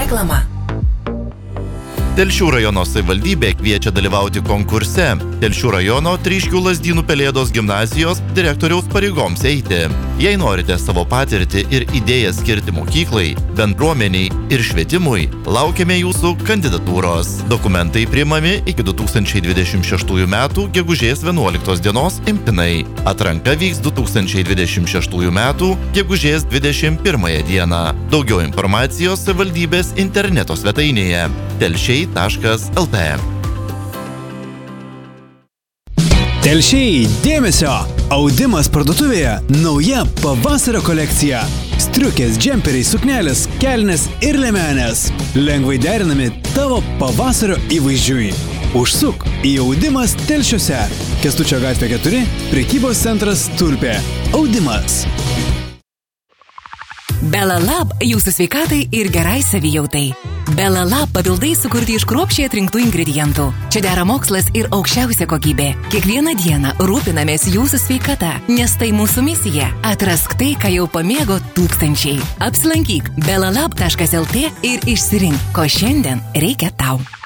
Reklama. Telšių rajono savivaldybė kviečia dalyvauti konkurse. Telšių rajono Tryškių Lazdynų Pelėdos gimnazijos direktoriaus pareigoms eiti. Jei norite savo patirtį ir idėjas skirti mokyklai, bendruomeniai ir švietimui, laukiame jūsų kandidatūros. Dokumentai priimami iki 2026 metų gegužės 11 dienos imtinai. Atranka vyks 2026 metų gegužės 21 dieną. Daugiau informacijos savivaldybės interneto svetainėje telšiai.lt. Telšiai, dėmesio! Audimas parduotuvėje nauja pavasario kolekcija. Striukės, džemperiai, suknelės, kelnės ir liemenės. Lengvai derinami tavo pavasario įvaizdžiui. Užsuk į Audimas Telšiuose. Kęstučio gatvė 4, prekybos centras Tulpė. Audimas. Belalab jūsų sveikatai ir gerai savijautai. Belalab papildai sukurti iš kruopščiai atrinktų ingredientų. Čia dera mokslas ir aukščiausia kokybė. Kiekvieną dieną rūpinamės jūsų sveikata, nes tai mūsų misija. Atrask tai, ką jau pamėgo tūkstančiai. Apsilankyk belalab.lt ir išsirink, ko šiandien reikia tau.